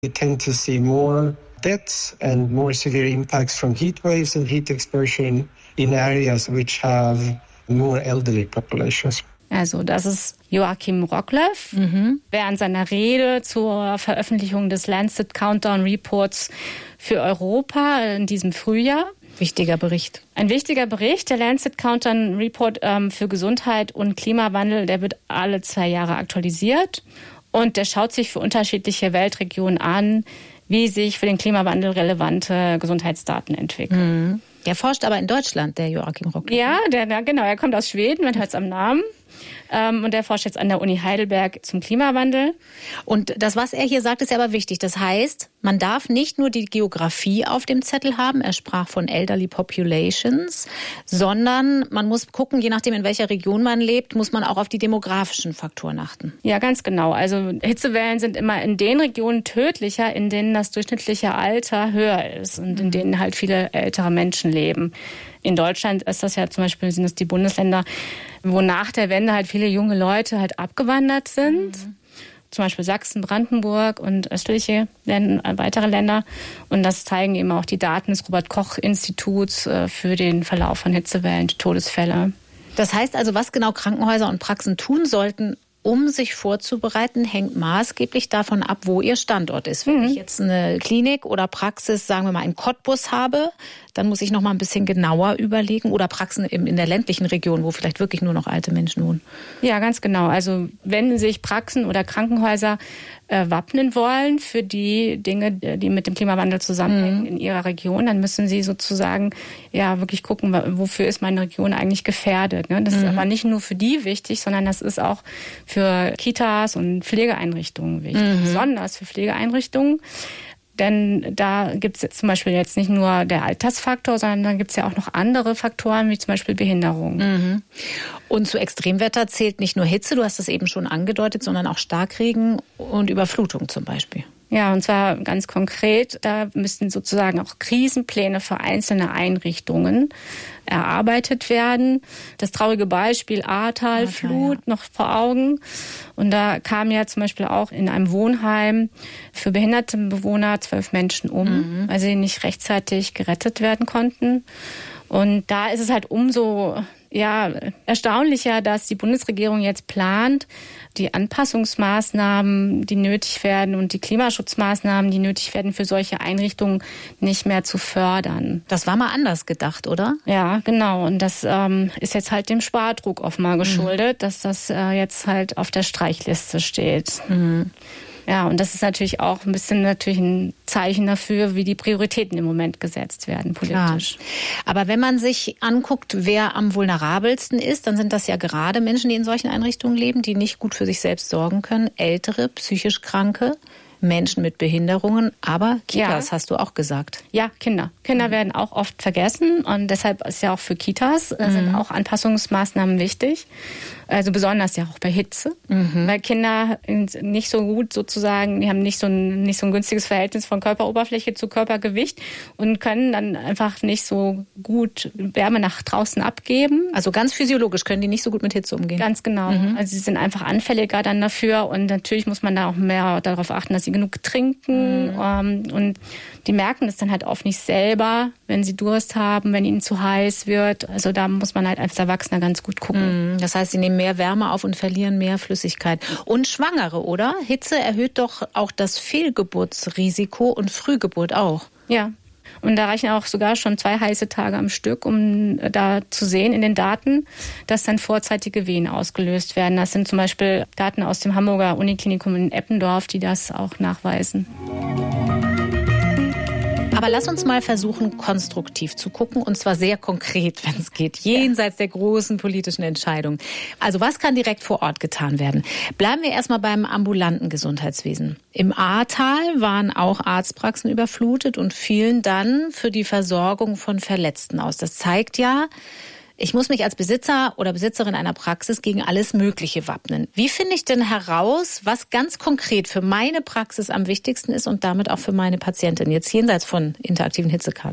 We tend to see more deaths and more severe impacts from heat waves and heat exposure in areas which have more elderly populations. Also das ist Joachim Rockleff. Während seiner Rede zur Veröffentlichung des Lancet Countdown Reports für Europa in diesem Frühjahr. Wichtiger Bericht. Ein wichtiger Bericht. Der Lancet Countdown Report für Gesundheit und Klimawandel, der wird alle 2 Jahre aktualisiert. Und der schaut sich für unterschiedliche Weltregionen an, wie sich für den Klimawandel relevante Gesundheitsdaten entwickeln. Der forscht aber in Deutschland, der Joachim Rockleff. Ja, genau. Er kommt aus Schweden, man hört es am Namen. Und der forscht jetzt an der Uni Heidelberg zum Klimawandel. Und das, was er hier sagt, ist ja aber wichtig. Das heißt, man darf nicht nur die Geografie auf dem Zettel haben, er sprach von Elderly Populations, sondern man muss gucken, je nachdem, in welcher Region man lebt, muss man auch auf die demografischen Faktoren achten. Ja, ganz genau. Also Hitzewellen sind immer in den Regionen tödlicher, in denen das durchschnittliche Alter höher ist und in denen halt viele ältere Menschen leben. In Deutschland ist das ja zum Beispiel, sind es die Bundesländer, wo nach der Wende halt viele junge Leute halt abgewandert sind. Zum Beispiel Sachsen, Brandenburg und östliche weitere Länder. Und das zeigen eben auch die Daten des Robert-Koch-Instituts für den Verlauf von Hitzewellen, die Todesfälle. Das heißt also, was genau Krankenhäuser und Praxen tun sollten, um sich vorzubereiten, hängt maßgeblich davon ab, wo ihr Standort ist. Wenn ich jetzt eine Klinik oder Praxis, sagen wir mal, in Cottbus habe, dann muss ich noch mal ein bisschen genauer überlegen. Oder Praxen in der ländlichen Region, wo vielleicht wirklich nur noch alte Menschen wohnen. Ja, ganz genau. Also wenn sich Praxen oder Krankenhäuser wappnen wollen für die Dinge, die mit dem Klimawandel zusammenhängen in ihrer Region, dann müssen sie sozusagen ja wirklich gucken, wofür ist meine Region eigentlich gefährdet. Ne? Das ist aber nicht nur für die wichtig, sondern das ist auch für Kitas und Pflegeeinrichtungen wichtig. Besonders für Pflegeeinrichtungen. Denn da gibt es jetzt zum Beispiel jetzt nicht nur der Altersfaktor, sondern dann gibt es ja auch noch andere Faktoren, wie zum Beispiel Behinderung. Und zu Extremwetter zählt nicht nur Hitze, du hast es eben schon angedeutet, sondern auch Starkregen und Überflutung zum Beispiel. Ja, und zwar ganz konkret, da müssten sozusagen auch Krisenpläne für einzelne Einrichtungen erarbeitet werden. Das traurige Beispiel Ahrtal-Flut noch vor Augen. Und da kamen ja zum Beispiel auch in einem Wohnheim für behinderte Bewohner 12 Menschen um, weil sie nicht rechtzeitig gerettet werden konnten. Und da ist es halt umso erstaunlicher, dass die Bundesregierung jetzt plant, die Anpassungsmaßnahmen, die nötig werden und die Klimaschutzmaßnahmen, die nötig werden für solche Einrichtungen nicht mehr zu fördern. Das war mal anders gedacht, oder? Ja, genau. Und das ist jetzt halt dem Spardruck offenbar geschuldet, dass das jetzt halt auf der Streichliste steht. Ja, und das ist natürlich auch ein bisschen ein Zeichen dafür, wie die Prioritäten im Moment gesetzt werden politisch. Klar. Aber wenn man sich anguckt, wer am vulnerabelsten ist, dann sind das ja gerade Menschen, die in solchen Einrichtungen leben, die nicht gut für sich selbst sorgen können, ältere, psychisch Kranke, Menschen mit Behinderungen, aber Kitas, hast du auch gesagt. Ja, Kinder. Kinder werden auch oft vergessen und deshalb ist ja auch für Kitas sind auch Anpassungsmaßnahmen wichtig. Also besonders ja auch bei Hitze, weil Kinder nicht so gut sozusagen, die haben nicht so ein günstiges Verhältnis von Körperoberfläche zu Körpergewicht und können dann einfach nicht so gut Wärme nach draußen abgeben. Also ganz physiologisch können die nicht so gut mit Hitze umgehen. Ganz genau. Also sie sind einfach anfälliger dann dafür und natürlich muss man da auch mehr darauf achten, dass sie genug trinken und die merken das dann halt oft nicht selber, wenn sie Durst haben, wenn ihnen zu heiß wird. Also da muss man halt als Erwachsener ganz gut gucken. Das heißt, sie nehmen mehr Wärme auf und verlieren mehr Flüssigkeit. Und Schwangere, oder? Hitze erhöht doch auch das Fehlgeburtsrisiko und Frühgeburt auch. Ja. Und da reichen auch sogar schon 2 heiße Tage am Stück, um da zu sehen in den Daten, dass dann vorzeitige Wehen ausgelöst werden. Das sind zum Beispiel Daten aus dem Hamburger Uniklinikum in Eppendorf, die das auch nachweisen. Aber lass uns mal versuchen, konstruktiv zu gucken, und zwar sehr konkret, wenn es geht, jenseits der großen politischen Entscheidungen. Also was kann direkt vor Ort getan werden? Bleiben wir erstmal beim ambulanten Gesundheitswesen. Im Ahrtal waren auch Arztpraxen überflutet und fielen dann für die Versorgung von Verletzten aus. Das zeigt ja, ich muss mich als Besitzer oder Besitzerin einer Praxis gegen alles Mögliche wappnen. Wie finde ich denn heraus, was ganz konkret für meine Praxis am wichtigsten ist und damit auch für meine Patientin, jetzt jenseits von interaktiven Hitzekarten?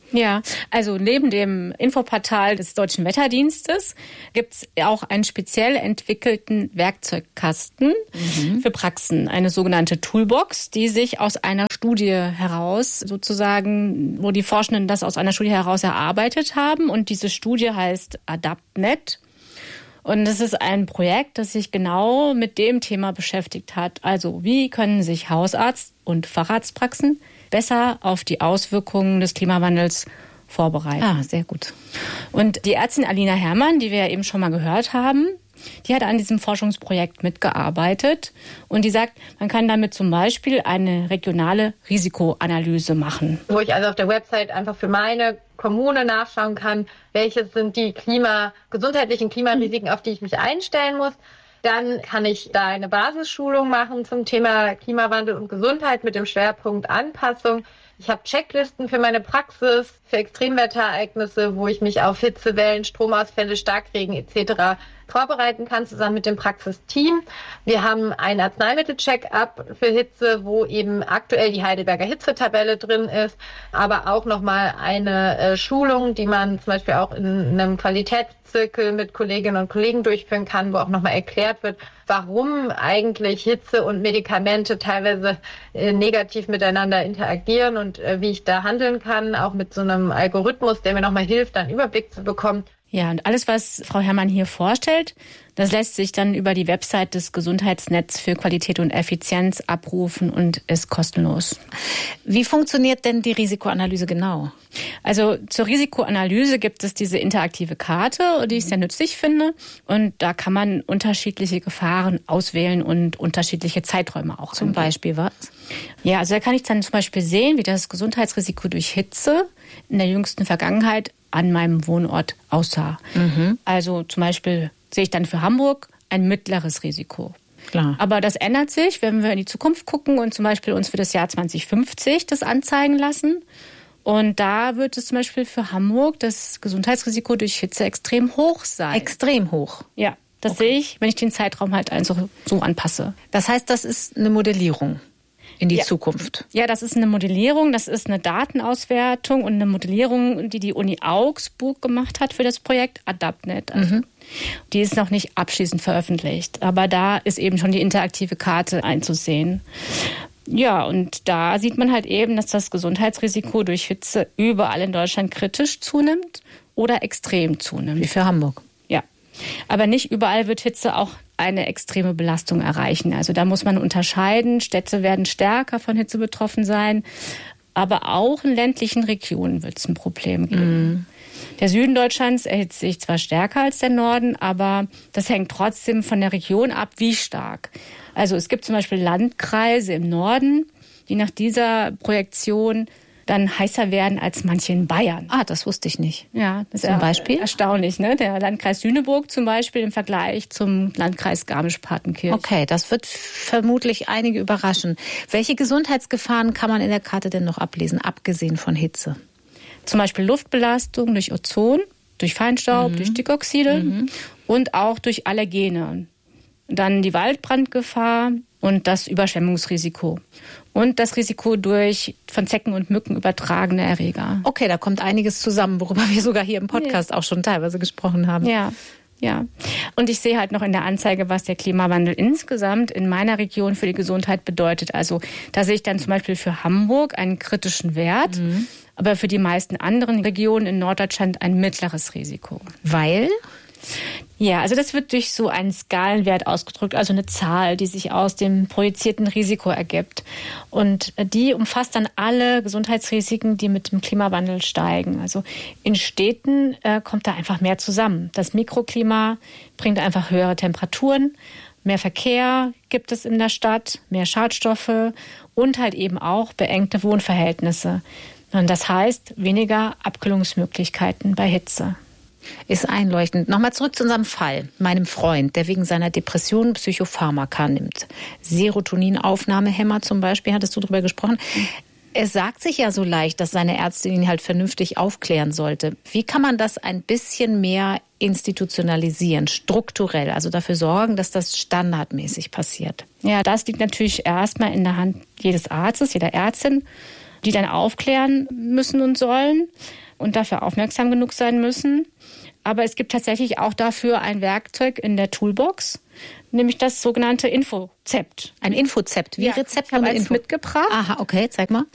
Ja, also neben dem Infoportal des Deutschen Wetterdienstes gibt es auch einen speziell entwickelten Werkzeugkasten für Praxen, eine sogenannte Toolbox, die sich aus einer Studie heraus sozusagen, wo die Forschenden das aus einer Studie heraus erarbeitet haben. Und diese Studie heißt AdaptNet. Und es ist ein Projekt, das sich genau mit dem Thema beschäftigt hat. Also wie können sich Hausarzt- und Facharztpraxen besser auf die Auswirkungen des Klimawandels vorbereiten. Ah, sehr gut. Und die Ärztin Alina Herrmann, die wir ja eben schon mal gehört haben, die hat an diesem Forschungsprojekt mitgearbeitet. Und die sagt, man kann damit zum Beispiel eine regionale Risikoanalyse machen. Wo ich also auf der Website einfach für meine Kommune nachschauen kann, welche sind die gesundheitlichen Klimarisiken, auf die ich mich einstellen muss. Dann kann ich da eine Basisschulung machen zum Thema Klimawandel und Gesundheit mit dem Schwerpunkt Anpassung. Ich habe Checklisten für meine Praxis, für Extremwetterereignisse, wo ich mich auf Hitzewellen, Stromausfälle, Starkregen etc. vorbereiten kann, zusammen mit dem Praxisteam. Wir haben einen Arzneimittel-Check-up für Hitze, wo eben aktuell die Heidelberger Hitzetabelle drin ist, aber auch nochmal eine Schulung, die man zum Beispiel auch in einem Qualitätszirkel mit Kolleginnen und Kollegen durchführen kann, wo auch nochmal erklärt wird, warum eigentlich Hitze und Medikamente teilweise negativ miteinander interagieren und wie ich da handeln kann, auch mit so einem Algorithmus, der mir nochmal hilft, einen Überblick zu bekommen. Ja, und alles, was Frau Herrmann hier vorstellt, das lässt sich dann über die Website des Gesundheitsnetz für Qualität und Effizienz abrufen und ist kostenlos. Wie funktioniert denn die Risikoanalyse genau? Also zur Risikoanalyse gibt es diese interaktive Karte, die ich sehr nützlich finde. Und da kann man unterschiedliche Gefahren auswählen und unterschiedliche Zeiträume auch. Zum Beispiel was? Ja, also da kann ich dann zum Beispiel sehen, wie das Gesundheitsrisiko durch Hitze in der jüngsten Vergangenheit an meinem Wohnort aussah. Also zum Beispiel sehe ich dann für Hamburg ein mittleres Risiko. Klar. Aber das ändert sich, wenn wir in die Zukunft gucken und zum Beispiel uns für das Jahr 2050 das anzeigen lassen. Und da wird es zum Beispiel für Hamburg das Gesundheitsrisiko durch Hitze extrem hoch sein. Extrem hoch? Ja, das sehe ich, wenn ich den Zeitraum halt einfach so anpasse. Das heißt, das ist eine Modellierung in die Zukunft. Ja, das ist eine Modellierung, das ist eine Datenauswertung und eine Modellierung, die Uni Augsburg gemacht hat für das Projekt AdaptNet. Also die ist noch nicht abschließend veröffentlicht, aber da ist eben schon die interaktive Karte einzusehen. Ja, und da sieht man halt eben, dass das Gesundheitsrisiko durch Hitze überall in Deutschland kritisch zunimmt oder extrem zunimmt. Wie für Hamburg. Ja, aber nicht überall wird Hitze auch eine extreme Belastung erreichen. Also da muss man unterscheiden. Städte werden stärker von Hitze betroffen sein, aber auch in ländlichen Regionen wird es ein Problem geben. Der Süden Deutschlands erhitzt sich zwar stärker als der Norden, aber das hängt trotzdem von der Region ab, wie stark. Also es gibt zum Beispiel Landkreise im Norden, die nach dieser Projektion dann heißer werden als manche in Bayern. Ah, das wusste ich nicht. Ja, das ist zum Beispiel erstaunlich, ne? Der Landkreis Lüneburg zum Beispiel im Vergleich zum Landkreis Garmisch-Partenkirchen. Okay, das wird vermutlich einige überraschen. Welche Gesundheitsgefahren kann man in der Karte denn noch ablesen, abgesehen von Hitze? Zum Beispiel Luftbelastung durch Ozon, durch Feinstaub, durch Stickoxide und auch durch Allergene. Dann die Waldbrandgefahr und das Überschwemmungsrisiko. Und das Risiko durch von Zecken und Mücken übertragene Erreger. Okay, da kommt einiges zusammen, worüber wir sogar hier im Podcast auch schon teilweise gesprochen haben. Ja. Und ich sehe halt noch in der Anzeige, was der Klimawandel insgesamt in meiner Region für die Gesundheit bedeutet. Also da sehe ich dann zum Beispiel für Hamburg einen kritischen Wert, aber für die meisten anderen Regionen in Norddeutschland ein mittleres Risiko. Weil? Ja, also das wird durch so einen Skalenwert ausgedrückt, also eine Zahl, die sich aus dem projizierten Risiko ergibt. Und die umfasst dann alle Gesundheitsrisiken, die mit dem Klimawandel steigen. Also in Städten kommt da einfach mehr zusammen. Das Mikroklima bringt einfach höhere Temperaturen, mehr Verkehr gibt es in der Stadt, mehr Schadstoffe und halt eben auch beengte Wohnverhältnisse. Und das heißt weniger Abkühlungsmöglichkeiten bei Hitze. Ist einleuchtend. Nochmal zurück zu unserem Fall. Meinem Freund, der wegen seiner Depression Psychopharmaka nimmt. Serotoninaufnahmehämmer zum Beispiel, hattest du darüber gesprochen. Es sagt sich ja so leicht, dass seine Ärztin ihn halt vernünftig aufklären sollte. Wie kann man das ein bisschen mehr institutionalisieren, strukturell, also dafür sorgen, dass das standardmäßig passiert? Ja, das liegt natürlich erstmal in der Hand jedes Arztes, jeder Ärztin. die dann aufklären müssen und sollen und dafür aufmerksam genug sein müssen. Aber es gibt tatsächlich auch dafür ein Werkzeug in der Toolbox, nämlich das sogenannte Infozept. Ein Infozept, wie Rezept? Ich habe eins mitgebracht. Aha, okay, zeig mal.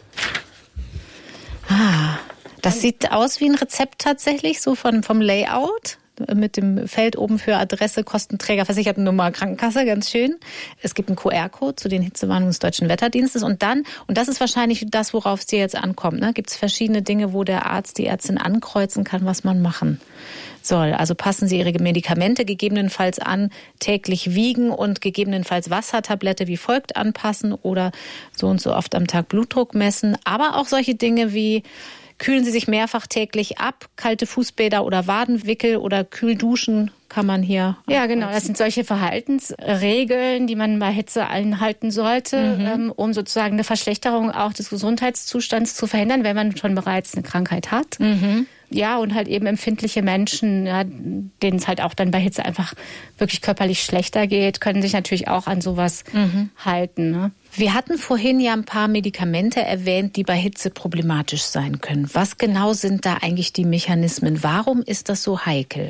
Das sieht aus wie ein Rezept tatsächlich, so vom Layout. Mit dem Feld oben für Adresse, Kostenträger, Versichertennummer, Krankenkasse, ganz schön. Es gibt einen QR-Code zu den Hitzewarnungen des Deutschen Wetterdienstes und das ist wahrscheinlich das, worauf es dir jetzt ankommt, ne? Gibt es verschiedene Dinge, wo der Arzt, die Ärztin ankreuzen kann, was man machen soll. Also passen Sie Ihre Medikamente gegebenenfalls an, täglich wiegen und gegebenenfalls Wassertablette wie folgt anpassen oder so und so oft am Tag Blutdruck messen. Aber auch solche Dinge wie: Kühlen Sie sich mehrfach täglich ab, kalte Fußbäder oder Wadenwickel oder kühl duschen kann man hier. Ja, genau. Das sind solche Verhaltensregeln, die man bei Hitze einhalten sollte, um sozusagen eine Verschlechterung auch des Gesundheitszustands zu verhindern, wenn man schon bereits eine Krankheit hat. Ja, und halt eben empfindliche Menschen, ja, denen es halt auch dann bei Hitze einfach wirklich körperlich schlechter geht, können sich natürlich auch an sowas halten, ne? Wir hatten vorhin ja ein paar Medikamente erwähnt, die bei Hitze problematisch sein können. Was genau sind da eigentlich die Mechanismen? Warum ist das so heikel?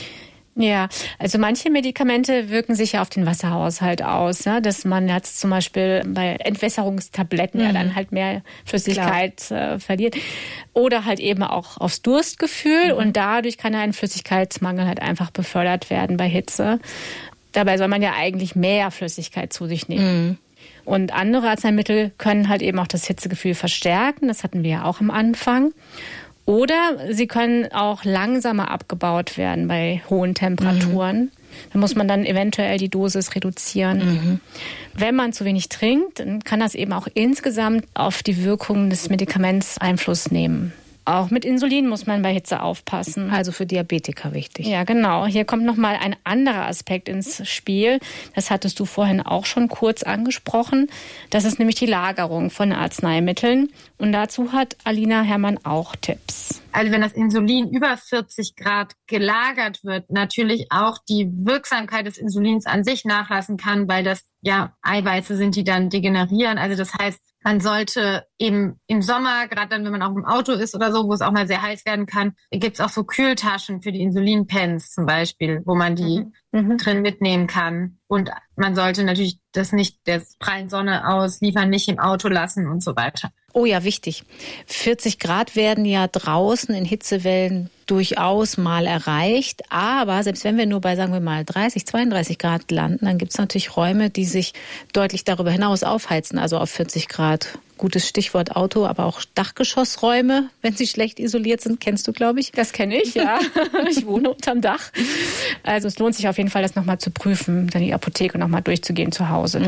Ja, also manche Medikamente wirken sich ja auf den Wasserhaushalt aus, ne? Dass man jetzt zum Beispiel bei Entwässerungstabletten ja dann halt mehr Flüssigkeit verliert. Oder halt eben auch aufs Durstgefühl und dadurch kann ein Flüssigkeitsmangel halt einfach befördert werden bei Hitze. Dabei soll man ja eigentlich mehr Flüssigkeit zu sich nehmen. Und andere Arzneimittel können halt eben auch das Hitzegefühl verstärken. Das hatten wir ja auch am Anfang. Oder sie können auch langsamer abgebaut werden bei hohen Temperaturen. Da muss man dann eventuell die Dosis reduzieren. Wenn man zu wenig trinkt, dann kann das eben auch insgesamt auf die Wirkung des Medikaments Einfluss nehmen. Auch mit Insulin muss man bei Hitze aufpassen. Also für Diabetiker wichtig. Ja, genau. Hier kommt nochmal ein anderer Aspekt ins Spiel. Das hattest du vorhin auch schon kurz angesprochen. Das ist nämlich die Lagerung von Arzneimitteln. Und dazu hat Alina Herrmann auch Tipps. Also wenn das Insulin über 40 Grad gelagert wird, natürlich auch die Wirksamkeit des Insulins an sich nachlassen kann, weil das ja Eiweiße sind, die dann degenerieren. Also das heißt, man sollte eben im Sommer, gerade dann, wenn man auch im Auto ist oder so, wo es auch mal sehr heiß werden kann, gibt's auch so Kühltaschen für die Insulinpens zum Beispiel, wo man die drin mitnehmen kann. Und man sollte natürlich das nicht der prallen Sonne ausliefern, nicht im Auto lassen und so weiter. Oh ja, wichtig. 40 Grad werden ja draußen in Hitzewellen durchaus mal erreicht. Aber selbst wenn wir nur bei, sagen wir mal, 30, 32 Grad landen, dann gibt es natürlich Räume, die sich deutlich darüber hinaus aufheizen, also auf 40 Grad. Gutes Stichwort Auto, aber auch Dachgeschossräume, wenn sie schlecht isoliert sind, kennst du, glaube ich. Das kenne ich, ja. Ich wohne unterm Dach. Also es lohnt sich auf jeden Fall, das nochmal zu prüfen, dann die Apotheke nochmal durchzugehen zu Hause.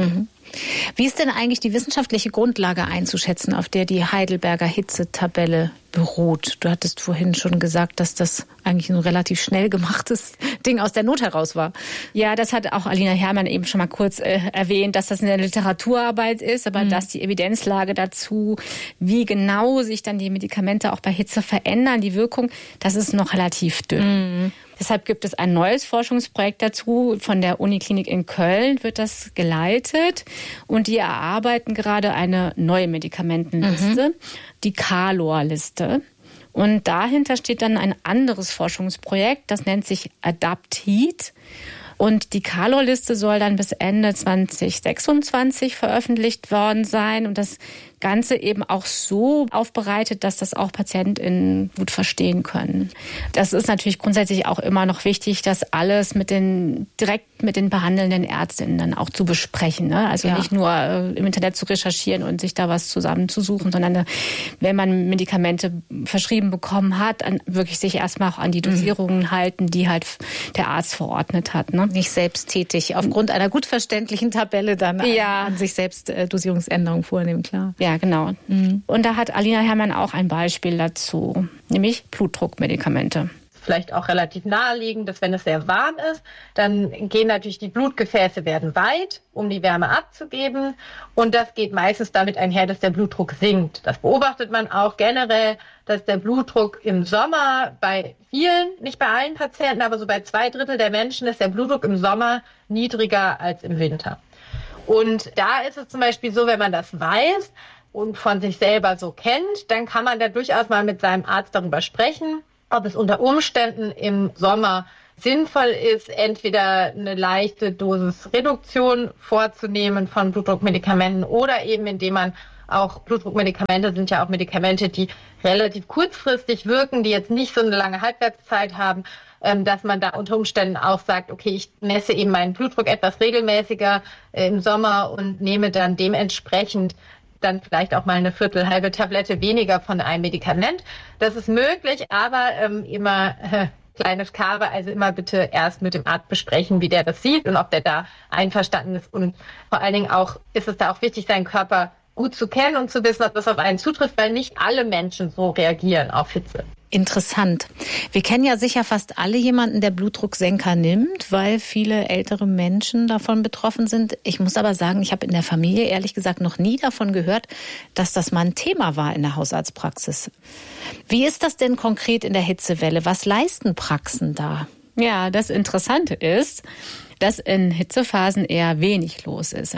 Wie ist denn eigentlich die wissenschaftliche Grundlage einzuschätzen, auf der die Heidelberger Hitzetabelle beruht? Du hattest vorhin schon gesagt, dass das eigentlich ein relativ schnell gemachtes Ding aus der Not heraus war. Ja, das hat auch Alina Herrmann eben schon mal kurz erwähnt, dass das eine Literaturarbeit ist, aber dass die Evidenzlage dazu, wie genau sich dann die Medikamente auch bei Hitze verändern, die Wirkung, das ist noch relativ dünn. Deshalb gibt es ein neues Forschungsprojekt dazu. Von der Uniklinik in Köln wird das geleitet. Und die erarbeiten gerade eine neue Medikamentenliste, die Calor-Liste. Und dahinter steht dann ein anderes Forschungsprojekt, das nennt sich AdaptHeat. Und die Calor-Liste soll dann bis Ende 2026 veröffentlicht worden sein. Und das Ganze eben auch so aufbereitet, dass das auch PatientInnen gut verstehen können. Das ist natürlich grundsätzlich auch immer noch wichtig, das alles direkt mit den behandelnden Ärztinnen dann auch zu besprechen, ne? Also nicht nur im Internet zu recherchieren und sich da was zusammenzusuchen, sondern wenn man Medikamente verschrieben bekommen hat, dann wirklich sich erstmal auch an die Dosierungen halten, die halt der Arzt verordnet hat, ne? Nicht selbsttätig aufgrund einer gut verständlichen Tabelle dann an sich selbst Dosierungsänderungen vornehmen, klar. Ja, genau. Und da hat Alina Herrmann auch ein Beispiel dazu, nämlich Blutdruckmedikamente. Vielleicht auch relativ naheliegend, dass wenn es sehr warm ist, dann gehen natürlich die Blutgefäße werden weit, um die Wärme abzugeben. Und das geht meistens damit einher, dass der Blutdruck sinkt. Das beobachtet man auch generell, dass der Blutdruck im Sommer bei vielen, nicht bei allen Patienten, aber so bei 2/3 der Menschen ist der Blutdruck im Sommer niedriger als im Winter. Und da ist es zum Beispiel so, wenn man das weiß, und von sich selber so kennt, dann kann man da durchaus mal mit seinem Arzt darüber sprechen, ob es unter Umständen im Sommer sinnvoll ist, entweder eine leichte Dosisreduktion vorzunehmen von Blutdruckmedikamenten oder eben indem man auch Blutdruckmedikamente sind ja auch Medikamente, die relativ kurzfristig wirken, die jetzt nicht so eine lange Halbwertszeit haben, dass man da unter Umständen auch sagt, okay, ich messe eben meinen Blutdruck etwas regelmäßiger im Sommer und nehme dann dementsprechend dann vielleicht auch mal eine halbe Tablette weniger von einem Medikament. Das ist möglich, aber immer kleines Kabe, also immer bitte erst mit dem Arzt besprechen, wie der das sieht und ob der da einverstanden ist. Und vor allen Dingen auch ist es da auch wichtig, seinen Körper gut zu kennen und zu wissen, ob das auf einen zutrifft, weil nicht alle Menschen so reagieren auf Hitze. Interessant. Wir kennen ja sicher fast alle jemanden, der Blutdrucksenker nimmt, weil viele ältere Menschen davon betroffen sind. Ich muss aber sagen, ich habe in der Familie ehrlich gesagt noch nie davon gehört, dass das mal ein Thema war in der Hausarztpraxis. Wie ist das denn konkret in der Hitzewelle? Was leisten Praxen da? Ja, das Interessante ist, dass in Hitzephasen eher wenig los ist.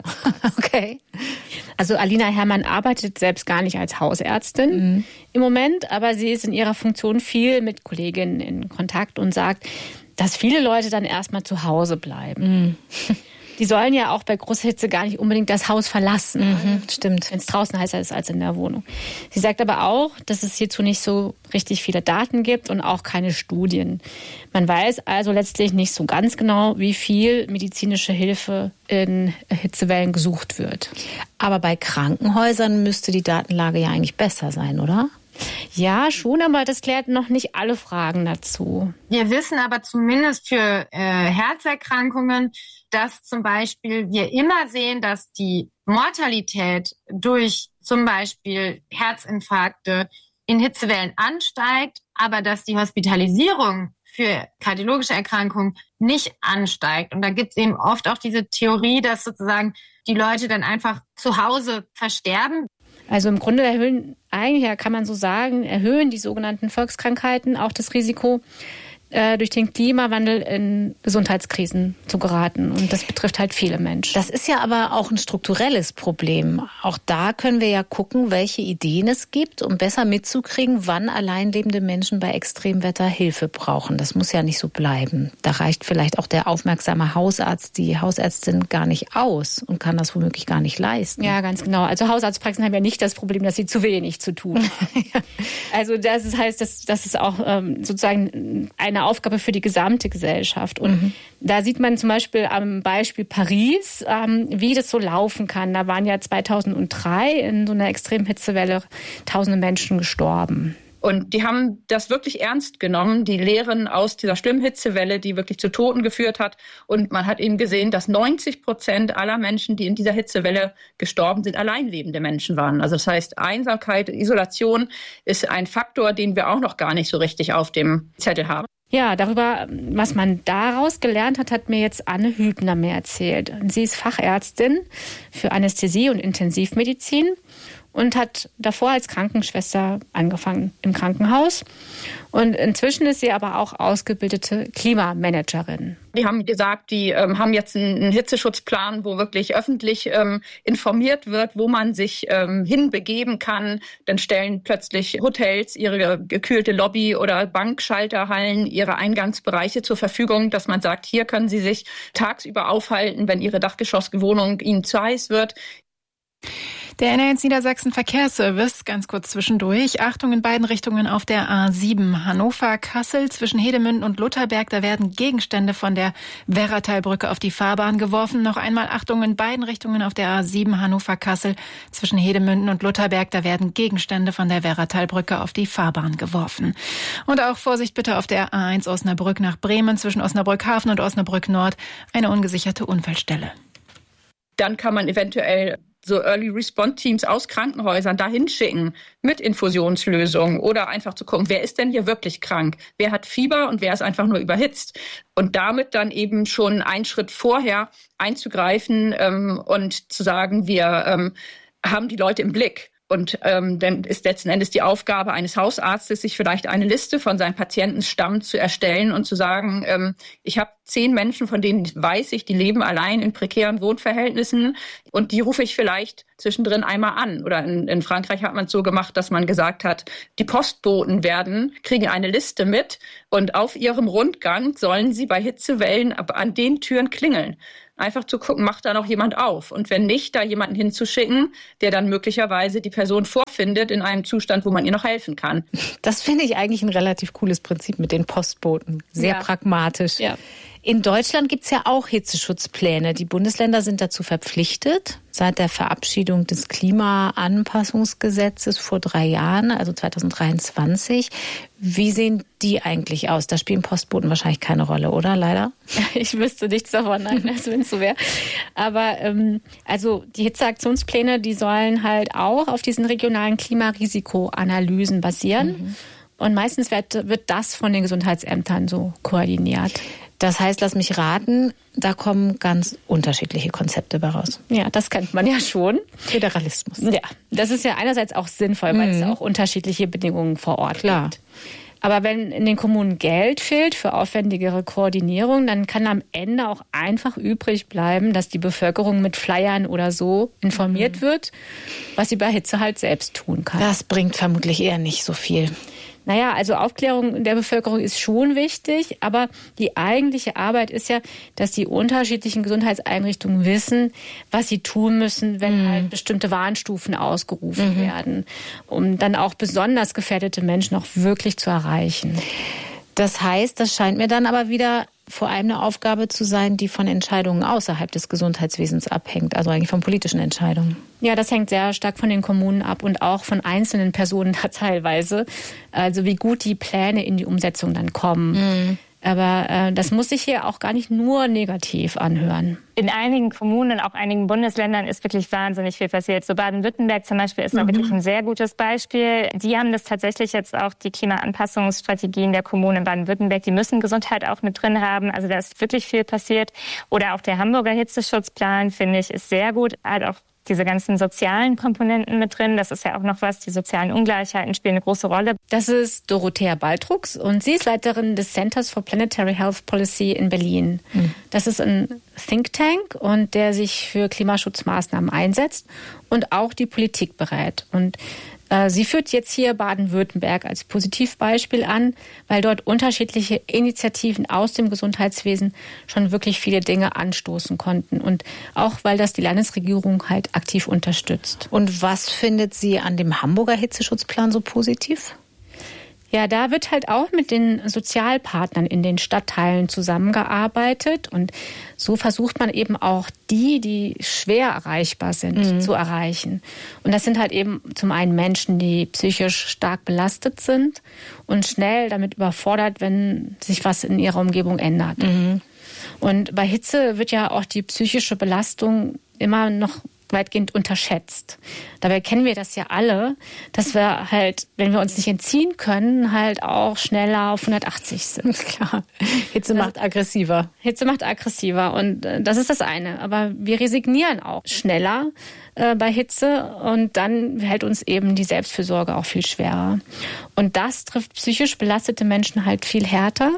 Okay. Also Alina Herrmann arbeitet selbst gar nicht als Hausärztin im Moment, aber sie ist in ihrer Funktion viel mit Kolleginnen in Kontakt und sagt, dass viele Leute dann erstmal zu Hause bleiben. Die sollen ja auch bei großer Hitze gar nicht unbedingt das Haus verlassen. Stimmt. Wenn es draußen heißer ist als in der Wohnung. Sie sagt aber auch, dass es hierzu nicht so richtig viele Daten gibt und auch keine Studien. Man weiß also letztlich nicht so ganz genau, wie viel medizinische Hilfe in Hitzewellen gesucht wird. Aber bei Krankenhäusern müsste die Datenlage ja eigentlich besser sein, oder? Ja, schon, aber das klärt noch nicht alle Fragen dazu. Wir wissen aber zumindest für Herzerkrankungen, dass zum Beispiel wir immer sehen, dass die Mortalität durch zum Beispiel Herzinfarkte in Hitzewellen ansteigt, aber dass die Hospitalisierung für kardiologische Erkrankungen nicht ansteigt. Und da gibt es eben oft auch diese Theorie, dass sozusagen die Leute dann einfach zu Hause versterben. Also im Grunde kann man so sagen, erhöhen die sogenannten Volkskrankheiten auch das Risiko, durch den Klimawandel in Gesundheitskrisen zu geraten. Und das betrifft halt viele Menschen. Das ist ja aber auch ein strukturelles Problem. Auch da können wir ja gucken, welche Ideen es gibt, um besser mitzukriegen, wann alleinlebende Menschen bei Extremwetter Hilfe brauchen. Das muss ja nicht so bleiben. Da reicht vielleicht auch der aufmerksame Hausarzt, die Hausärztin gar nicht aus und kann das womöglich gar nicht leisten. Ja, ganz genau. Also Hausarztpraxen haben ja nicht das Problem, dass sie zu wenig zu tun haben. Also das heißt, das ist auch sozusagen eine Aufgabe für die gesamte Gesellschaft. Und da sieht man zum Beispiel am Beispiel Paris, wie das so laufen kann. Da waren ja 2003 in so einer Extremhitzewelle tausende Menschen gestorben. Und die haben das wirklich ernst genommen, die Lehren aus dieser schlimmen Hitzewelle, die wirklich zu Toten geführt hat. Und man hat eben gesehen, dass 90% aller Menschen, die in dieser Hitzewelle gestorben sind, alleinlebende Menschen waren. Also das heißt, Einsamkeit, Isolation ist ein Faktor, den wir auch noch gar nicht so richtig auf dem Zettel haben. Ja, darüber, was man daraus gelernt hat, hat mir jetzt Anne Hübner mehr erzählt. Sie ist Fachärztin für Anästhesie und Intensivmedizin und hat davor als Krankenschwester angefangen im Krankenhaus. Und inzwischen ist sie aber auch ausgebildete Klimamanagerin. Die haben gesagt, die haben jetzt einen Hitzeschutzplan, wo wirklich öffentlich informiert wird, wo man sich hinbegeben kann. Dann stellen plötzlich Hotels ihre gekühlte Lobby- oder Bankschalterhallen, ihre Eingangsbereiche zur Verfügung, dass man sagt, hier können Sie sich tagsüber aufhalten, wenn Ihre Dachgeschosswohnung Ihnen zu heiß wird. Der NRZ Niedersachsen Verkehrsservice, ganz kurz zwischendurch. Achtung in beiden Richtungen auf der A7 Hannover-Kassel zwischen Hedemünden und Lutherberg. Da werden Gegenstände von der Werratalbrücke auf die Fahrbahn geworfen. Noch einmal Achtung in beiden Richtungen auf der A7 Hannover-Kassel zwischen Hedemünden und Lutherberg. Da werden Gegenstände von der Werratalbrücke auf die Fahrbahn geworfen. Und auch Vorsicht bitte auf der A1 Osnabrück nach Bremen zwischen Osnabrück-Hafen und Osnabrück-Nord. Eine ungesicherte Unfallstelle. Dann kann man eventuell so Early-Response-Teams aus Krankenhäusern dahin schicken mit Infusionslösungen oder einfach zu gucken, wer ist denn hier wirklich krank? Wer hat Fieber und wer ist einfach nur überhitzt? Und damit dann eben schon einen Schritt vorher einzugreifen und zu sagen, wir haben die Leute im Blick. Und dann ist letzten Endes die Aufgabe eines Hausarztes, sich vielleicht eine Liste von seinem Patientenstamm zu erstellen und zu sagen, ich habe 10 Menschen, von denen weiß ich, die leben allein in prekären Wohnverhältnissen und die rufe ich vielleicht zwischendrin einmal an. Oder in Frankreich hat man es so gemacht, dass man gesagt hat, die Postboten kriegen eine Liste mit und auf ihrem Rundgang sollen sie bei Hitzewellen an den Türen klingeln. Einfach zu gucken, macht da noch jemand auf? Und wenn nicht, da jemanden hinzuschicken, der dann möglicherweise die Person vorfindet in einem Zustand, wo man ihr noch helfen kann. Das finde ich eigentlich ein relativ cooles Prinzip mit den Postboten. Sehr pragmatisch. Ja. In Deutschland gibt es ja auch Hitzeschutzpläne. Die Bundesländer sind dazu verpflichtet. Seit der Verabschiedung des Klimaanpassungsgesetzes vor 3 Jahren, also 2023. Wie sehen die eigentlich aus? Da spielen Postboten wahrscheinlich keine Rolle, oder? Leider? Ich wüsste nichts davon, nein, wenn es so wäre. Aber also die Hitzeaktionspläne, die sollen halt auch auf diesen regionalen Klimarisikoanalysen basieren. Mhm. Und meistens wird das von den Gesundheitsämtern so koordiniert. Das heißt, lass mich raten, da kommen ganz unterschiedliche Konzepte bei raus. Ja, das kennt man ja schon. Föderalismus. Ja, das ist ja einerseits auch sinnvoll, weil es auch unterschiedliche Bedingungen vor Ort gibt. Aber wenn in den Kommunen Geld fehlt für aufwendigere Koordinierung, dann kann am Ende auch einfach übrig bleiben, dass die Bevölkerung mit Flyern oder so informiert wird, was sie bei Hitze halt selbst tun kann. Das bringt vermutlich eher nicht so viel. Naja, also Aufklärung der Bevölkerung ist schon wichtig, aber die eigentliche Arbeit ist ja, dass die unterschiedlichen Gesundheitseinrichtungen wissen, was sie tun müssen, wenn halt bestimmte Warnstufen ausgerufen werden, um dann auch besonders gefährdete Menschen auch wirklich zu erreichen. Das heißt, das scheint mir dann aber wieder vor allem eine Aufgabe zu sein, die von Entscheidungen außerhalb des Gesundheitswesens abhängt, also eigentlich von politischen Entscheidungen. Ja, das hängt sehr stark von den Kommunen ab und auch von einzelnen Personen da teilweise. Also wie gut die Pläne in die Umsetzung dann kommen. Aber das muss sich hier auch gar nicht nur negativ anhören. In einigen Kommunen und auch einigen Bundesländern ist wirklich wahnsinnig viel passiert. So Baden-Württemberg zum Beispiel ist da wirklich ein sehr gutes Beispiel. Die haben das tatsächlich jetzt auch, die Klimaanpassungsstrategien der Kommunen in Baden-Württemberg, die müssen Gesundheit auch mit drin haben. Also da ist wirklich viel passiert. Oder auch der Hamburger Hitzeschutzplan, finde ich, ist sehr gut. Hat auch diese ganzen sozialen Komponenten mit drin. Das ist ja auch noch was. Die sozialen Ungleichheiten spielen eine große Rolle. Das ist Dorothea Baltrux und sie ist Leiterin des Centers for Planetary Health Policy in Berlin. Das ist ein Think Tank und der sich für Klimaschutzmaßnahmen einsetzt und auch die Politik berät. Und sie führt jetzt hier Baden-Württemberg als Positivbeispiel an, weil dort unterschiedliche Initiativen aus dem Gesundheitswesen schon wirklich viele Dinge anstoßen konnten. Und auch, weil das die Landesregierung halt aktiv unterstützt. Und was findet sie an dem Hamburger Hitzeschutzplan so positiv? Ja, da wird halt auch mit den Sozialpartnern in den Stadtteilen zusammengearbeitet und so versucht man eben auch die schwer erreichbar sind, zu erreichen. Und das sind halt eben zum einen Menschen, die psychisch stark belastet sind und schnell damit überfordert, wenn sich was in ihrer Umgebung ändert. Und bei Hitze wird ja auch die psychische Belastung immer noch weitgehend unterschätzt. Dabei kennen wir das ja alle, dass wir halt, wenn wir uns nicht entziehen können, halt auch schneller auf 180 sind. Klar. Hitze macht aggressiver. Hitze macht aggressiver und das ist das eine. Aber wir resignieren auch schneller bei Hitze und dann hält uns eben die Selbstfürsorge auch viel schwerer. Und das trifft psychisch belastete Menschen halt viel härter.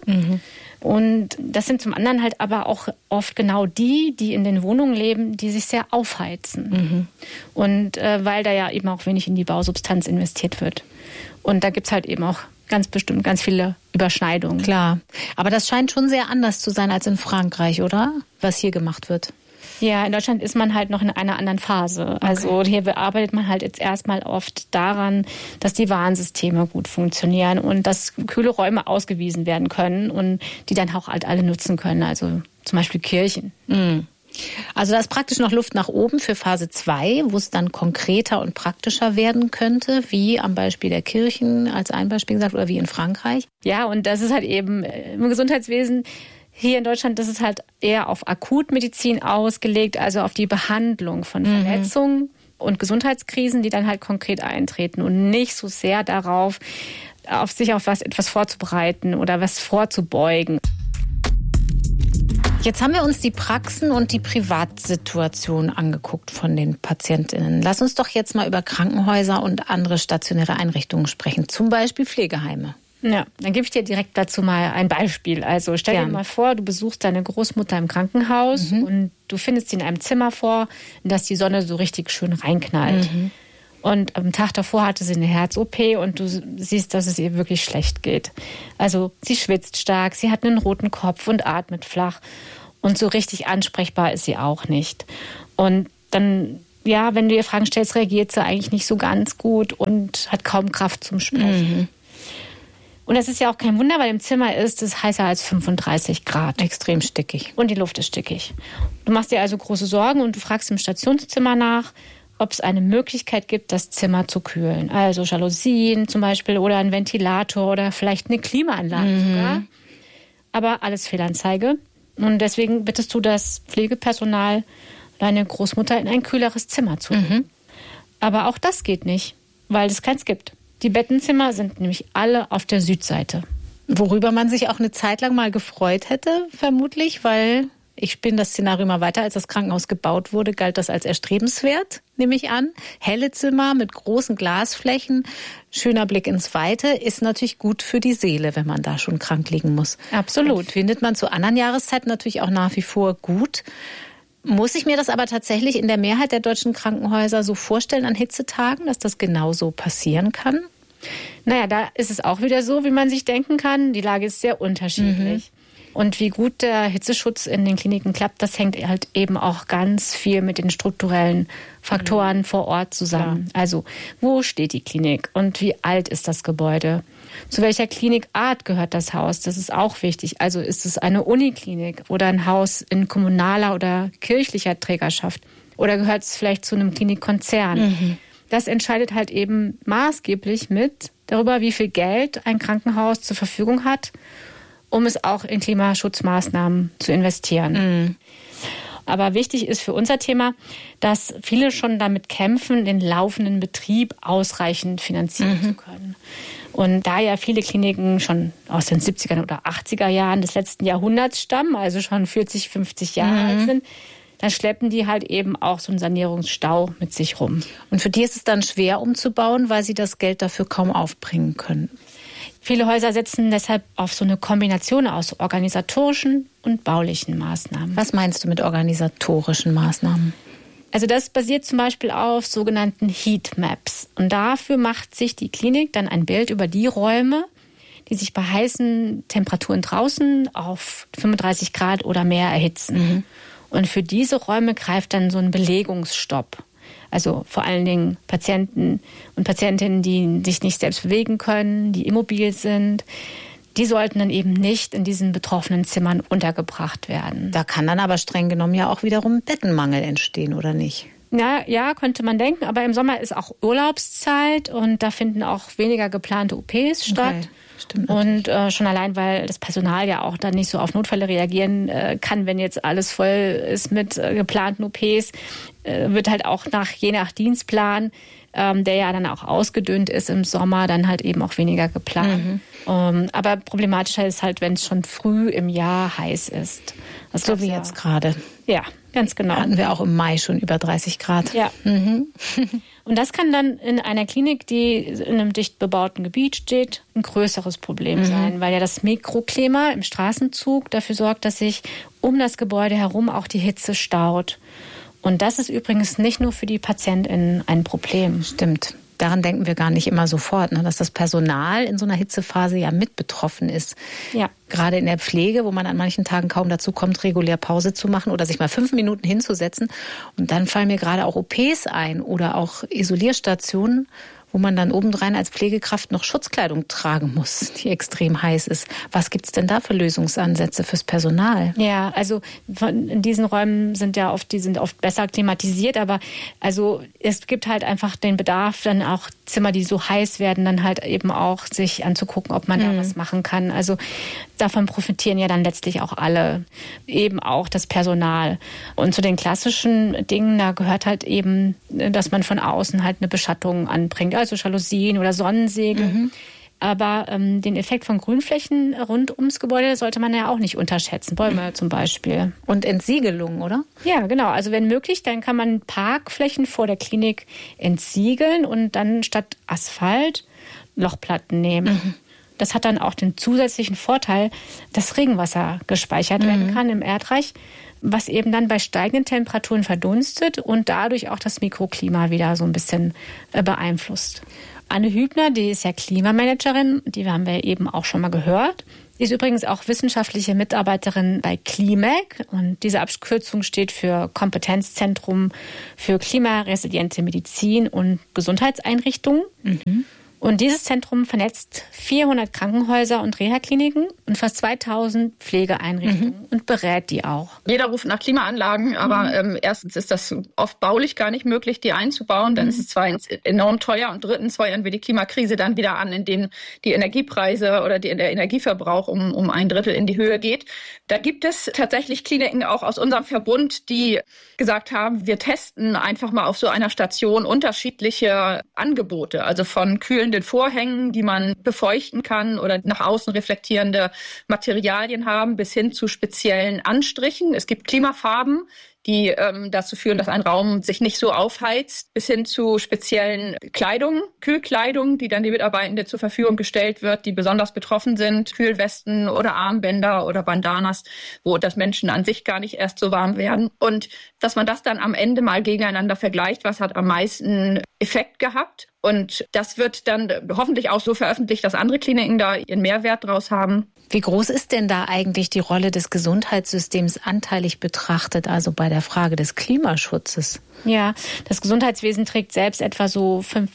Und das sind zum anderen halt aber auch oft genau die in den Wohnungen leben, die sich sehr aufheizen. Und weil da ja eben auch wenig in die Bausubstanz investiert wird. Und da gibt's halt eben auch ganz bestimmt ganz viele Überschneidungen. Klar, aber das scheint schon sehr anders zu sein als in Frankreich, oder? Was hier gemacht wird. Ja, in Deutschland ist man halt noch in einer anderen Phase. Okay. Also hier bearbeitet man halt jetzt erstmal oft daran, dass die Warnsysteme gut funktionieren und dass kühle Räume ausgewiesen werden können und die dann auch halt alle nutzen können. Also zum Beispiel Kirchen. Also da ist praktisch noch Luft nach oben für Phase 2, wo es dann konkreter und praktischer werden könnte, wie am Beispiel der Kirchen als ein Beispiel gesagt oder wie in Frankreich. Ja, und das ist halt eben im Gesundheitswesen hier in Deutschland, das ist halt eher auf Akutmedizin ausgelegt, also auf die Behandlung von Verletzungen und Gesundheitskrisen, die dann halt konkret eintreten und nicht so sehr darauf, sich auf etwas vorzubereiten oder was vorzubeugen. Jetzt haben wir uns die Praxen und die Privatsituation angeguckt von den PatientInnen. Lass uns doch jetzt mal über Krankenhäuser und andere stationäre Einrichtungen sprechen, zum Beispiel Pflegeheime. Ja, dann gebe ich dir direkt dazu mal ein Beispiel. Also stell dir mal vor, du besuchst deine Großmutter im Krankenhaus und du findest sie in einem Zimmer vor, in das die Sonne so richtig schön reinknallt. Und am Tag davor hatte sie eine Herz-OP und du siehst, dass es ihr wirklich schlecht geht. Also sie schwitzt stark, sie hat einen roten Kopf und atmet flach. Und so richtig ansprechbar ist sie auch nicht. Und dann, ja, wenn du ihr Fragen stellst, reagiert sie eigentlich nicht so ganz gut und hat kaum Kraft zum Sprechen. Und das ist ja auch kein Wunder, weil im Zimmer ist es heißer als 35 Grad. Extrem stickig. Und die Luft ist stickig. Du machst dir also große Sorgen und du fragst im Stationszimmer nach, ob es eine Möglichkeit gibt, das Zimmer zu kühlen. Also Jalousien zum Beispiel oder ein Ventilator oder vielleicht eine Klimaanlage sogar. Aber alles Fehlanzeige. Und deswegen bittest du das Pflegepersonal, deine Großmutter in ein kühleres Zimmer zu bringen. Aber auch das geht nicht, weil es keins gibt. Die Bettenzimmer sind nämlich alle auf der Südseite. Worüber man sich auch eine Zeit lang mal gefreut hätte, vermutlich, weil, ich spinne das Szenario mal weiter, als das Krankenhaus gebaut wurde, galt das als erstrebenswert, nehme ich an. Helle Zimmer mit großen Glasflächen, schöner Blick ins Weite, ist natürlich gut für die Seele, wenn man da schon krank liegen muss. Absolut. Und findet man zu anderen Jahreszeiten natürlich auch nach wie vor gut. Muss ich mir das aber tatsächlich in der Mehrheit der deutschen Krankenhäuser so vorstellen an Hitzetagen, dass das genauso passieren kann? Naja, da ist es auch wieder so, wie man sich denken kann. Die Lage ist sehr unterschiedlich. Und wie gut der Hitzeschutz in den Kliniken klappt, das hängt halt eben auch ganz viel mit den strukturellen Faktoren vor Ort zusammen. Ja. Also, wo steht die Klinik und wie alt ist das Gebäude? Zu welcher Klinikart gehört das Haus? Das ist auch wichtig. Also ist es eine Uniklinik oder ein Haus in kommunaler oder kirchlicher Trägerschaft? Oder gehört es vielleicht zu einem Klinikkonzern? Das entscheidet halt eben maßgeblich mit darüber, wie viel Geld ein Krankenhaus zur Verfügung hat, um es auch in Klimaschutzmaßnahmen zu investieren. Aber wichtig ist für unser Thema, dass viele schon damit kämpfen, den laufenden Betrieb ausreichend finanzieren zu können. Und da ja viele Kliniken schon aus den 70er oder 80er Jahren des letzten Jahrhunderts stammen, also schon 40, 50 Jahre alt sind, dann schleppen die halt eben auch so einen Sanierungsstau mit sich rum. Und für die ist es dann schwer umzubauen, weil sie das Geld dafür kaum aufbringen können. Viele Häuser setzen deshalb auf so eine Kombination aus organisatorischen und baulichen Maßnahmen. Was meinst du mit organisatorischen Maßnahmen? Also das basiert zum Beispiel auf sogenannten Heatmaps. Und dafür macht sich die Klinik dann ein Bild über die Räume, die sich bei heißen Temperaturen draußen auf 35 Grad oder mehr erhitzen. Und für diese Räume greift dann so ein Belegungsstopp. Also vor allen Dingen Patienten und Patientinnen, die sich nicht selbst bewegen können, die immobil sind. Die sollten dann eben nicht in diesen betroffenen Zimmern untergebracht werden. Da kann dann aber streng genommen ja auch wiederum Bettenmangel entstehen, oder nicht? Ja, könnte man denken. Aber im Sommer ist auch Urlaubszeit und da finden auch weniger geplante OPs statt. Okay, stimmt. Und schon allein, weil das Personal ja auch dann nicht so auf Notfälle reagieren kann, wenn jetzt alles voll ist mit geplanten OPs, wird halt auch je nach Dienstplan, der ja dann auch ausgedünnt ist im Sommer, dann halt eben auch weniger geplant. Aber problematischer ist halt, wenn es schon früh im Jahr heiß ist. Also so wie jetzt gerade. Ja, ganz genau. Hatten wir auch im Mai schon über 30 Grad. Ja. Und das kann dann in einer Klinik, die in einem dicht bebauten Gebiet steht, ein größeres Problem sein, weil ja das Mikroklima im Straßenzug dafür sorgt, dass sich um das Gebäude herum auch die Hitze staut. Und das ist übrigens nicht nur für die PatientInnen ein Problem. Stimmt. Daran denken wir gar nicht immer sofort, ne, dass das Personal in so einer Hitzephase ja mit betroffen ist. Ja. Gerade in der Pflege, wo man an manchen Tagen kaum dazu kommt, regulär Pause zu machen oder sich mal 5 Minuten hinzusetzen. Und dann fallen mir gerade auch OPs ein oder auch Isolierstationen, wo man dann obendrein als Pflegekraft noch Schutzkleidung tragen muss, die extrem heiß ist. Was gibt's denn da für Lösungsansätze fürs Personal? Ja, also in diesen Räumen sind oft besser klimatisiert, aber also es gibt halt einfach den Bedarf, dann auch Zimmer, die so heiß werden, dann halt eben auch sich anzugucken, ob man da was machen kann. Also davon profitieren ja dann letztlich auch alle, eben auch das Personal. Und zu den klassischen Dingen, da gehört halt eben, dass man von außen halt eine Beschattung anbringt, also Jalousien oder Sonnensegel. Aber den Effekt von Grünflächen rund ums Gebäude sollte man ja auch nicht unterschätzen. Bäume zum Beispiel. Und Entsiegelung, oder? Ja, genau. Also wenn möglich, dann kann man Parkflächen vor der Klinik entsiegeln und dann statt Asphalt Lochplatten nehmen. Das hat dann auch den zusätzlichen Vorteil, dass Regenwasser gespeichert werden kann im Erdreich, was eben dann bei steigenden Temperaturen verdunstet und dadurch auch das Mikroklima wieder so ein bisschen beeinflusst. Anne Hübner, die ist ja Klimamanagerin, die haben wir eben auch schon mal gehört. Sie ist übrigens auch wissenschaftliche Mitarbeiterin bei KliMag und diese Abkürzung steht für Kompetenzzentrum für klimaresiliente Medizin und Gesundheitseinrichtungen. Und dieses Zentrum vernetzt 400 Krankenhäuser und Reha-Kliniken und fast 2000 Pflegeeinrichtungen und berät die auch. Jeder ruft nach Klimaanlagen, aber erstens ist das oft baulich gar nicht möglich, die einzubauen. Dann ist es zweitens enorm teuer und drittens feuern wir die Klimakrise dann wieder an, indem die Energiepreise oder der Energieverbrauch um 1/3 in die Höhe geht. Da gibt es tatsächlich Kliniken auch aus unserem Verbund, die gesagt haben, wir testen einfach mal auf so einer Station unterschiedliche Angebote, also von kühlenden Vorhängen, die man befeuchten kann oder nach außen reflektierende Materialien haben, bis hin zu speziellen Anstrichen. Es gibt Klimafarben, die dazu führen, dass ein Raum sich nicht so aufheizt, bis hin zu speziellen Kleidung, Kühlkleidung, die dann die Mitarbeitenden zur Verfügung gestellt wird, die besonders betroffen sind, Kühlwesten oder Armbänder oder Bandanas, wo das Menschen an sich gar nicht erst so warm werden. Und dass man das dann am Ende mal gegeneinander vergleicht, was hat am meisten Effekt gehabt. Und das wird dann hoffentlich auch so veröffentlicht, dass andere Kliniken da ihren Mehrwert draus haben. Wie groß ist denn da eigentlich die Rolle des Gesundheitssystems anteilig betrachtet, also bei der Frage des Klimaschutzes? Ja, das Gesundheitswesen trägt selbst etwa so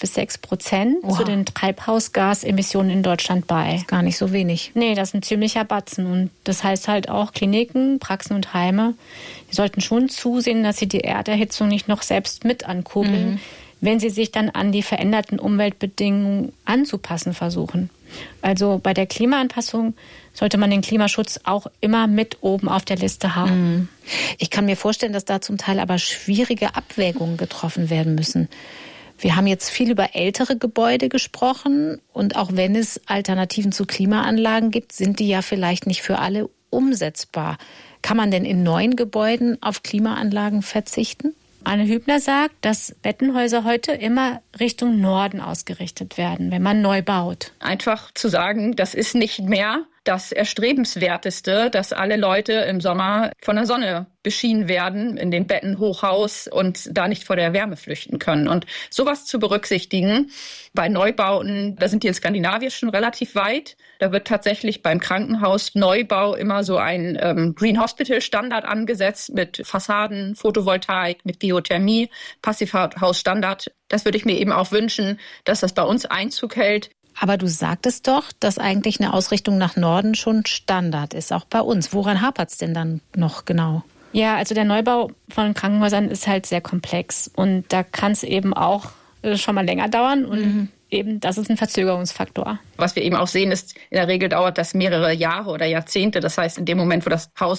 5-6% zu den Treibhausgasemissionen in Deutschland bei. Das ist gar nicht so wenig. Nee, das ist ein ziemlicher Batzen. Und das heißt halt auch Kliniken, Praxen und Heime, die sollten schon zusehen, dass sie die Erderhitzung nicht noch selbst mit ankurbeln, wenn sie sich dann an die veränderten Umweltbedingungen anzupassen versuchen. Also bei der Klimaanpassung sollte man den Klimaschutz auch immer mit oben auf der Liste haben. Ich kann mir vorstellen, dass da zum Teil aber schwierige Abwägungen getroffen werden müssen. Wir haben jetzt viel über ältere Gebäude gesprochen und auch wenn es Alternativen zu Klimaanlagen gibt, sind die ja vielleicht nicht für alle umsetzbar. Kann man denn in neuen Gebäuden auf Klimaanlagen verzichten? Anne Hübner sagt, dass Bettenhäuser heute immer Richtung Norden ausgerichtet werden, wenn man neu baut. Einfach zu sagen, das ist nicht mehr das Erstrebenswerteste, dass alle Leute im Sommer von der Sonne beschienen werden in den Betten Hochhaus und da nicht vor der Wärme flüchten können. Und sowas zu berücksichtigen bei Neubauten, da sind die in Skandinavien schon relativ weit. Da wird tatsächlich beim Krankenhausneubau immer so ein Green Hospital Standard angesetzt mit Fassaden, Photovoltaik, mit Geothermie, Passivhausstandard. Das würde ich mir eben auch wünschen, dass das bei uns Einzug hält. Aber du sagtest doch, dass eigentlich eine Ausrichtung nach Norden schon Standard ist, auch bei uns. Woran hapert es denn dann noch genau? Ja, also der Neubau von Krankenhäusern ist halt sehr komplex. Und da kann es eben auch schon mal länger dauern. Und eben, das ist ein Verzögerungsfaktor. Was wir eben auch sehen, ist, in der Regel dauert das mehrere Jahre oder Jahrzehnte. Das heißt, in dem Moment, wo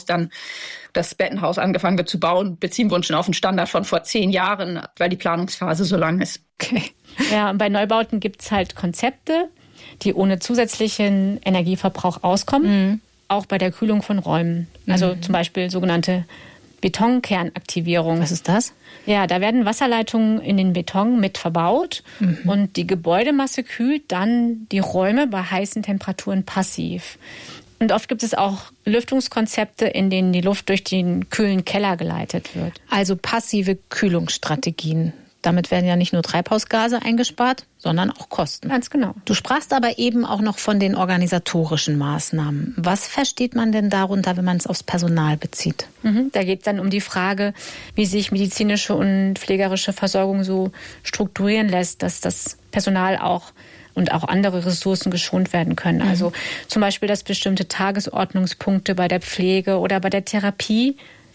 das Bettenhaus angefangen wird zu bauen, beziehen wir uns schon auf einen Standard von vor 10 Jahren, weil die Planungsphase so lang ist. Okay. Ja, und bei Neubauten gibt es halt Konzepte, die ohne zusätzlichen Energieverbrauch auskommen, auch bei der Kühlung von Räumen. Also zum Beispiel sogenannte Betonkernaktivierung. Was ist das? Ja, da werden Wasserleitungen in den Beton mit verbaut und die Gebäudemasse kühlt dann die Räume bei heißen Temperaturen passiv. Und oft gibt es auch Lüftungskonzepte, in denen die Luft durch den kühlen Keller geleitet wird. Also passive Kühlungsstrategien. Damit werden ja nicht nur Treibhausgase eingespart, sondern auch Kosten. Ganz genau. Du sprachst aber eben auch noch von den organisatorischen Maßnahmen. Was versteht man denn darunter, wenn man es aufs Personal bezieht? Da geht es dann um die Frage, wie sich medizinische und pflegerische Versorgung so strukturieren lässt, dass das Personal auch und auch andere Ressourcen geschont werden können. Also zum Beispiel, dass bestimmte Tagesordnungspunkte bei der Pflege oder bei der Therapie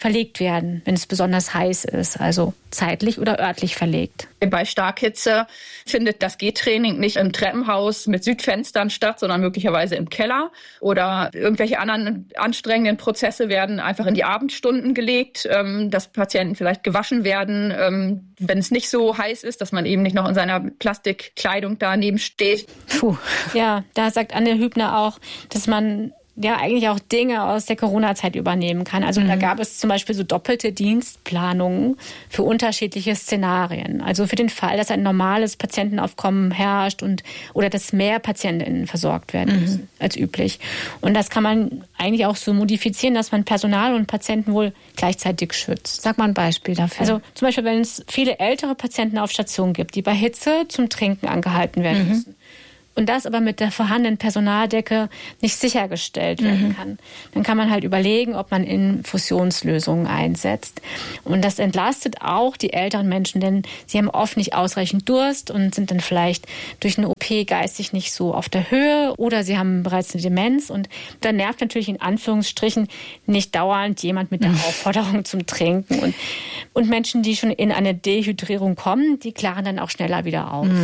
verlegt werden, wenn es besonders heiß ist, also zeitlich oder örtlich verlegt. Bei Starkhitze findet das Gehtraining nicht im Treppenhaus mit Südfenstern statt, sondern möglicherweise im Keller. Oder irgendwelche anderen anstrengenden Prozesse werden einfach in die Abendstunden gelegt, dass Patienten vielleicht gewaschen werden, wenn es nicht so heiß ist, dass man eben nicht noch in seiner Plastikkleidung daneben steht. Puh. Ja, da sagt Anne Hübner auch, dass man ja eigentlich auch Dinge aus der Corona-Zeit übernehmen kann. Also da gab es zum Beispiel so doppelte Dienstplanungen für unterschiedliche Szenarien. Also für den Fall, dass ein normales Patientenaufkommen herrscht oder dass mehr PatientInnen versorgt werden müssen als üblich. Und das kann man eigentlich auch so modifizieren, dass man Personal und Patienten wohl gleichzeitig schützt. Sag mal ein Beispiel dafür. Also zum Beispiel, wenn es viele ältere Patienten auf Stationen gibt, die bei Hitze zum Trinken angehalten werden müssen. Und das aber mit der vorhandenen Personaldecke nicht sichergestellt werden kann. Dann kann man halt überlegen, ob man Infusionslösungen einsetzt. Und das entlastet auch die älteren Menschen, denn sie haben oft nicht ausreichend Durst und sind dann vielleicht durch eine OP geistig nicht so auf der Höhe oder sie haben bereits eine Demenz. Und dann nervt natürlich in Anführungsstrichen nicht dauernd jemand mit der Aufforderung zum Trinken. Und Menschen, die schon in eine Dehydrierung kommen, die klaren dann auch schneller wieder auf.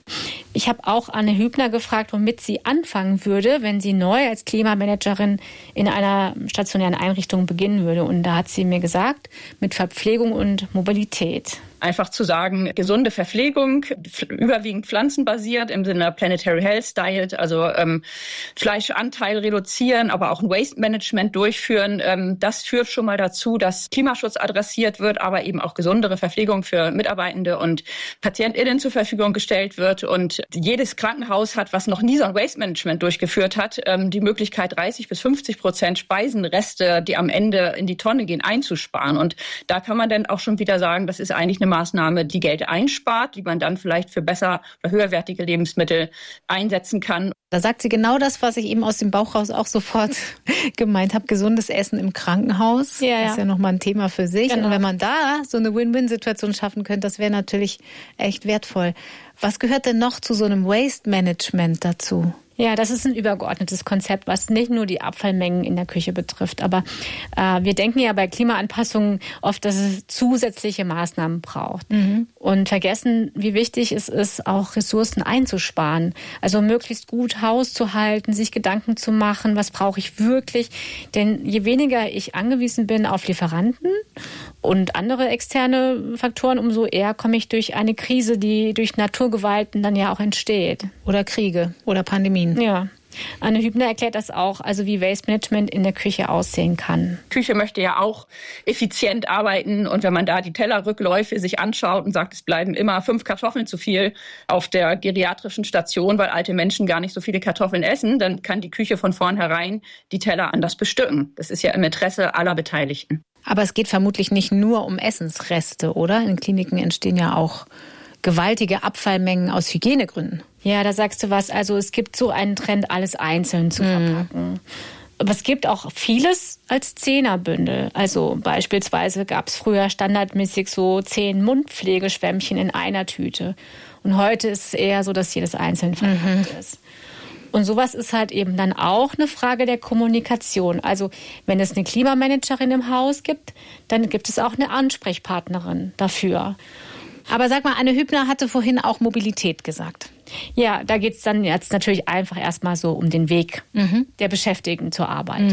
Ich habe auch Anne Hübner gefragt, womit sie anfangen würde, wenn sie neu als Klimamanagerin in einer stationären Einrichtung beginnen würde. Und da hat sie mir gesagt, mit Verpflegung und Mobilität. Einfach zu sagen, gesunde Verpflegung, überwiegend pflanzenbasiert im Sinne Planetary Health Diet, also Fleischanteil reduzieren, aber auch ein Waste Management durchführen. Das führt schon mal dazu, dass Klimaschutz adressiert wird, aber eben auch gesundere Verpflegung für Mitarbeitende und PatientInnen zur Verfügung gestellt wird. Und jedes Krankenhaus hat, was noch nie so ein Waste Management durchgeführt hat, die Möglichkeit, 30-50% Speisenreste, die am Ende in die Tonne gehen, einzusparen. Und da kann man dann auch schon wieder sagen, das ist eigentlich eine Maßnahme, die Geld einspart, die man dann vielleicht für besser oder höherwertige Lebensmittel einsetzen kann. Da sagt sie genau das, was ich eben aus dem Bauch raus auch sofort gemeint habe. Gesundes Essen im Krankenhaus. Ja. Das ist ja nochmal ein Thema für sich. Genau. Und wenn man da so eine Win-Win-Situation schaffen könnte, das wäre natürlich echt wertvoll. Was gehört denn noch zu so einem Waste-Management dazu? Ja, das ist ein übergeordnetes Konzept, was nicht nur die Abfallmengen in der Küche betrifft. Aber wir denken ja bei Klimaanpassungen oft, dass es zusätzliche Maßnahmen braucht. Und vergessen, wie wichtig es ist, auch Ressourcen einzusparen. Also möglichst gut Haus zu halten, sich Gedanken zu machen, was brauche ich wirklich. Denn je weniger ich angewiesen bin auf Lieferanten und andere externe Faktoren, umso eher komme ich durch eine Krise, die durch Naturgewalten dann ja auch entsteht. Oder Kriege oder Pandemien. Ja. Anne Hübner erklärt das auch, also wie Waste Management in der Küche aussehen kann. Küche möchte ja auch effizient arbeiten und wenn man da die Tellerrückläufe sich anschaut und sagt, es bleiben immer 5 Kartoffeln zu viel auf der geriatrischen Station, weil alte Menschen gar nicht so viele Kartoffeln essen, dann kann die Küche von vornherein die Teller anders bestücken. Das ist ja im Interesse aller Beteiligten. Aber es geht vermutlich nicht nur um Essensreste, oder? In Kliniken entstehen ja auch gewaltige Abfallmengen aus Hygienegründen. Ja, da sagst du was. Also es gibt so einen Trend, alles einzeln zu verpacken. Aber es gibt auch vieles als Zehnerbündel. Also beispielsweise gab es früher standardmäßig so 10 Mundpflegeschwämmchen in einer Tüte. Und heute ist es eher so, dass jedes einzeln verpackt ist. Und sowas ist halt eben dann auch eine Frage der Kommunikation. Also wenn es eine Klimamanagerin im Haus gibt, dann gibt es auch eine Ansprechpartnerin dafür. Aber sag mal, Anne Hübner hatte vorhin auch Mobilität gesagt. Ja, da geht es dann jetzt natürlich einfach erstmal so um den Weg der Beschäftigten zur Arbeit.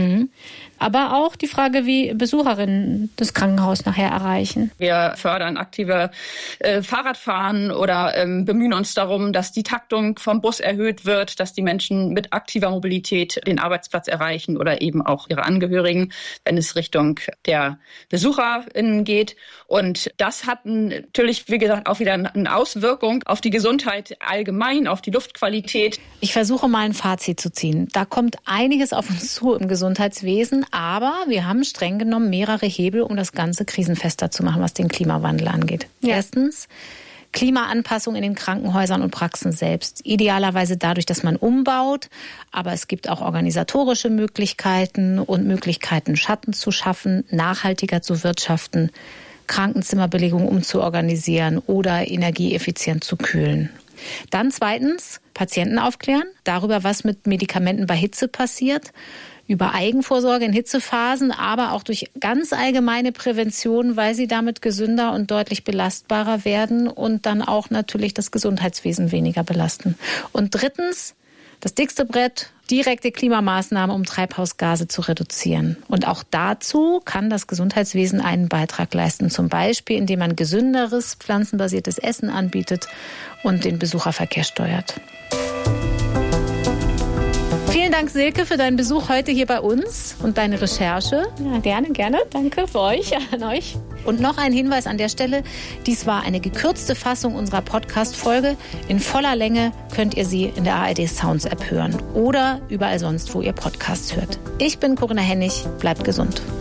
Aber auch die Frage, wie Besucherinnen das Krankenhaus nachher erreichen. Wir fördern aktive Fahrradfahren oder bemühen uns darum, dass die Taktung vom Bus erhöht wird, dass die Menschen mit aktiver Mobilität den Arbeitsplatz erreichen oder eben auch ihre Angehörigen, wenn es Richtung der BesucherInnen geht. Und das hat natürlich, wie gesagt, auch wieder eine Auswirkung auf die Gesundheit allgemein, auf die Luftqualität. Ich versuche mal ein Fazit zu ziehen. Da kommt einiges auf uns zu im Gesundheitswesen, aber wir haben streng genommen mehrere Hebel, um das Ganze krisenfester zu machen, was den Klimawandel angeht. Ja. Erstens, Klimaanpassung in den Krankenhäusern und Praxen selbst. Idealerweise dadurch, dass man umbaut, aber es gibt auch organisatorische Möglichkeiten und Möglichkeiten, Schatten zu schaffen, nachhaltiger zu wirtschaften, Krankenzimmerbelegung umzuorganisieren oder energieeffizient zu kühlen. Dann zweitens, Patienten aufklären darüber, was mit Medikamenten bei Hitze passiert, über Eigenvorsorge in Hitzephasen, aber auch durch ganz allgemeine Prävention, weil sie damit gesünder und deutlich belastbarer werden und dann auch natürlich das Gesundheitswesen weniger belasten. Und drittens, das dickste Brett, direkte Klimamaßnahmen, um Treibhausgase zu reduzieren. Und auch dazu kann das Gesundheitswesen einen Beitrag leisten. Zum Beispiel, indem man gesünderes, pflanzenbasiertes Essen anbietet und den Besucherverkehr steuert. Vielen Dank, Silke, für deinen Besuch heute hier bei uns und deine Recherche. Ja, gerne. Danke für euch, an euch. Und noch ein Hinweis an der Stelle. Dies war eine gekürzte Fassung unserer Podcast-Folge. In voller Länge könnt ihr sie in der ARD Sounds App hören oder überall sonst, wo ihr Podcasts hört. Ich bin Corinna Hennig. Bleibt gesund.